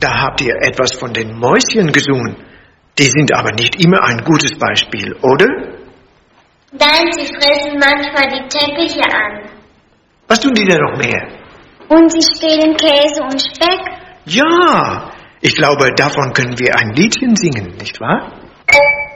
da habt ihr etwas von den Mäuschen gesungen. Die sind aber nicht immer ein gutes Beispiel, oder? Nein, sie fressen manchmal die Teppiche an. Was tun die denn noch mehr? Und sie stehlen Käse und Speck. Ja, ich glaube, davon können wir ein Liedchen singen, nicht wahr?